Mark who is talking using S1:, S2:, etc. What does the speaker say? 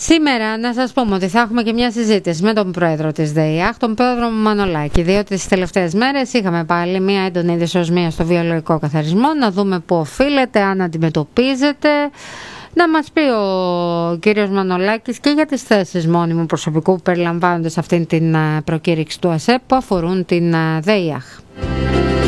S1: Σήμερα να σας πούμε ότι θα έχουμε και μια συζήτηση με τον πρόεδρο της ΔΕΙΑΧ, τον πρόεδρο Μανολάκη, διότι τις τελευταίες μέρες είχαμε πάλι μια έντονη δυσοσμία στο βιολογικό καθαρισμό, να δούμε πού οφείλεται, αν αντιμετωπίζεται. Να μας πει ο κύριος Μανολάκης και για τις θέσεις μόνιμου προσωπικού που περιλαμβάνονται σε αυτήν την προκήρυξη του ΑΣΕΠ που αφορούν την ΔΕΙΑΧ.